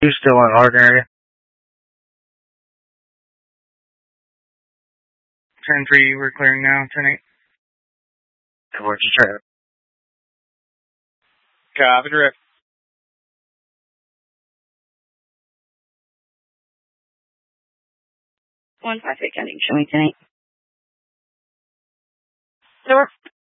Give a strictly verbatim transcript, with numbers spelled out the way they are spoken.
You still on Hardin area? ten three, we're clearing now, ten eight. We're just trying to. Copy, direct. one five eight, ending, show me ten eight. Door.